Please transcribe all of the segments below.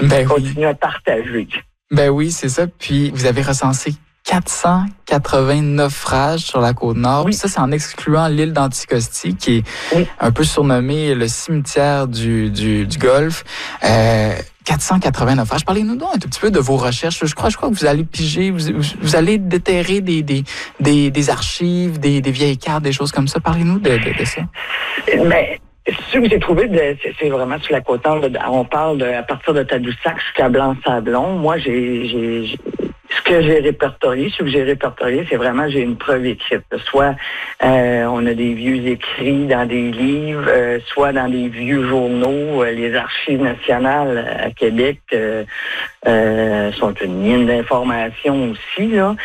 Ben continuer à partager. Ben oui, c'est ça. Puis vous avez recensé 480 naufrages sur la Côte-Nord. Oui. Ça, c'est en excluant l'île d'Anticosti, qui est un peu surnommée le cimetière du Golfe. 480 naufrages. Parlez-nous donc un tout petit peu de vos recherches. Je crois que vous allez piger, vous allez déterrer des archives, des vieilles cartes, des choses comme ça. Parlez-nous de ça. Mais ce que j'ai trouvé, c'est vraiment sur la Côte-Nord. On parle à partir de Tadoussac jusqu'à Blanc-Sablon. Moi, ce que j'ai répertorié, c'est vraiment, j'ai une preuve écrite. Soit on a des vieux écrits dans des livres, soit dans des vieux journaux. Les archives nationales à Québec sont une mine d'informations aussi, là.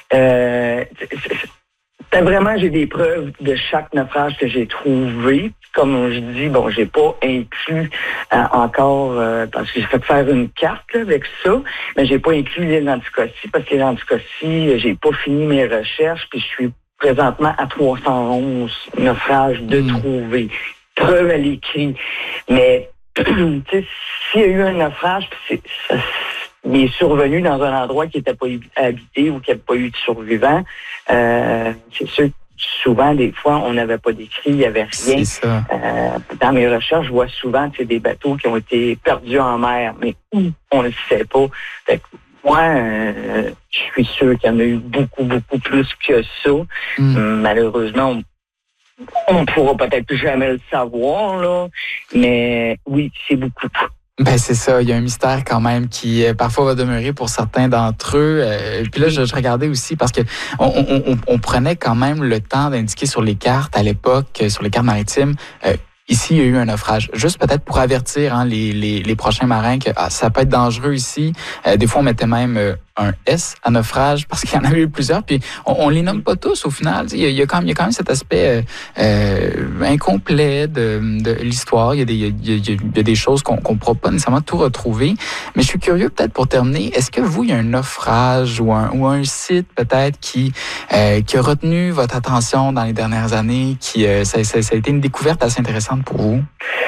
Vraiment, j'ai des preuves de chaque naufrage que j'ai trouvé. Comme je dis, bon, j'ai pas inclus encore, parce que j'ai fait faire une carte là, avec ça, mais j'ai pas inclus l'île d'Anticosti, parce que l'île d'Anticosti, j'ai pas fini mes recherches, puis je suis présentement à 311 naufrages de trouver. Preuve à l'écrit. Mais, tu sais, s'il y a eu un naufrage, il est survenu dans un endroit qui n'était pas habité ou qui n'avait pas eu de survivants, c'est sûr que souvent, des fois, on n'avait pas d'écrit, il n'y avait rien. C'est ça. Dans mes recherches, je vois souvent des bateaux qui ont été perdus en mer, mais où, on ne le sait pas. Fait que moi, je suis sûr qu'il y en a eu beaucoup, beaucoup plus que ça. Malheureusement, on ne pourra peut-être jamais le savoir, là, mais oui, c'est beaucoup. Ben c'est ça, il y a un mystère quand même qui parfois va demeurer pour certains d'entre eux. Puis là, je regardais aussi parce que on prenait quand même le temps d'indiquer sur les cartes à l'époque, sur les cartes maritimes, ici il y a eu un naufrage. Juste peut-être pour avertir les prochains marins que ça peut être dangereux ici. Des fois, on mettait même un S à naufrage parce qu'il y en avait eu plusieurs. Puis on les nomme pas tous au final. Il y a quand même cet aspect incomplet de l'histoire. Il y a des choses qu'on ne pourra pas nécessairement tout retrouver. Mais je suis curieux peut-être pour terminer, est-ce que vous, il y a un naufrage ou un site peut-être qui a retenu votre attention dans les dernières années, ça a été une découverte assez intéressante pour vous?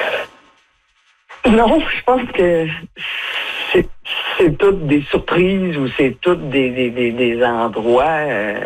Non, je pense que c'est toutes des surprises ou c'est toutes des endroits.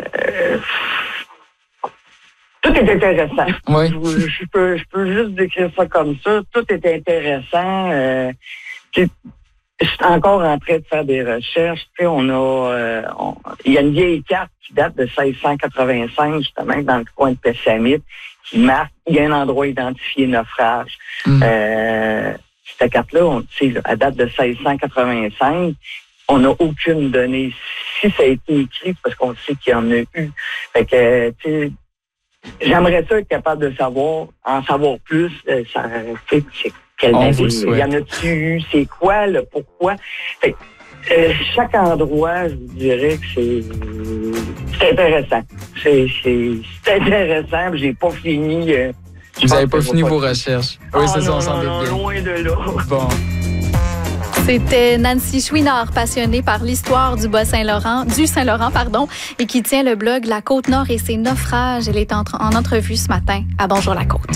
Tout est intéressant. Oui. Je peux juste décrire ça comme ça. Tout est intéressant. Je suis encore en train de faire des recherches. Il y a une vieille carte qui date de 1685, justement, dans le coin de Pessamit, qui marque, il y a un endroit identifié naufrage. Cette carte-là, elle date de 1685. On n'a aucune donnée. Si ça a été écrit, parce qu'on sait qu'il y en a eu. Fait que, tu sais, j'aimerais ça être capable de en savoir plus. Quel navire, il y en a-tu eu, c'est quoi, le pourquoi. Fait que, chaque endroit, je vous dirais que c'est intéressant. C'est intéressant, j'ai pas fini. Vous n'avez pas fini vos recherches. Oui, c'est ça, on s'en doute bien. Loin de là. Bon. C'était Nancy Chouinard, passionnée par l'histoire du Bas-Saint-Laurent, et qui tient le blog La Côte-Nord et ses naufrages. Elle est en entrevue ce matin à Bonjour la Côte.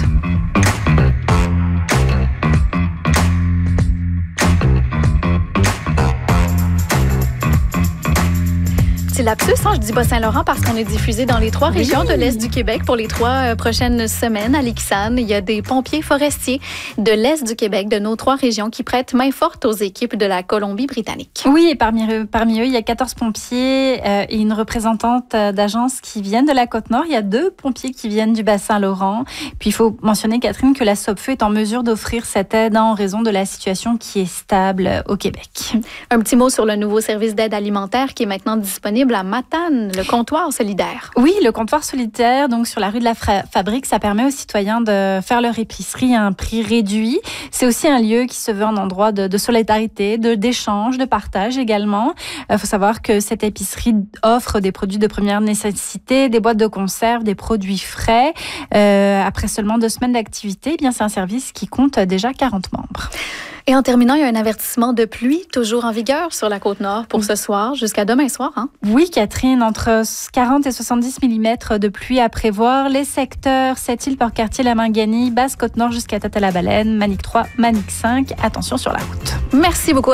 Petit lapsus, je dis Bas-Saint-Laurent parce qu'on est diffusé dans les 3 régions de l'Est du Québec pour les 3 prochaines semaines à l'Ixane. Il y a des pompiers forestiers de l'Est du Québec, de nos 3 régions, qui prêtent main forte aux équipes de la Colombie-Britannique. Oui, et parmi eux, il y a 14 pompiers et une représentante d'agence qui viennent de la Côte-Nord. Il y a 2 pompiers qui viennent du Bas-Saint-Laurent. Puis il faut mentionner, Catherine, que la SOPFEU est en mesure d'offrir cette aide en raison de la situation qui est stable au Québec. Un petit mot sur le nouveau service d'aide alimentaire qui est maintenant disponible à Matane, le comptoir solidaire. Oui, le comptoir solidaire, donc sur la rue de la Fabrique, ça permet aux citoyens de faire leur épicerie à un prix réduit. C'est aussi un lieu qui se veut un endroit de solidarité, d'échange, de partage également. Il faut savoir que cette épicerie offre des produits de première nécessité, des boîtes de conserve, des produits frais. Après seulement 2 semaines d'activité, eh bien c'est un service qui compte déjà 40 membres. Et en terminant, il y a un avertissement de pluie toujours en vigueur sur la Côte-Nord pour ce soir, jusqu'à demain soir. Oui, Catherine, entre 40 et 70 mm de pluie à prévoir. Les secteurs Sept-Îles, Port-Cartier, La Mangani, Basse-Côte-Nord jusqu'à Tête-à-la-Baleine, Manic 3, Manic 5. Attention sur la route. Merci beaucoup.